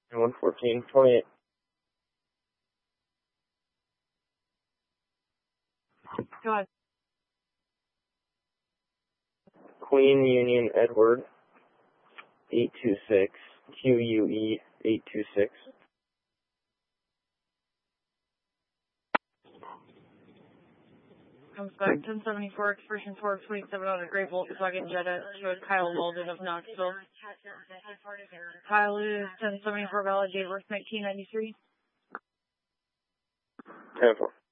114, 28. Go ahead. Queen Union Edward 826, QUE 826. Comes back 1074, expression 427 on a gray Volkswagen Jetta, showed Kyle Walden of Knoxville. Kyle is 1074 valid date, birth 1993. 10-4.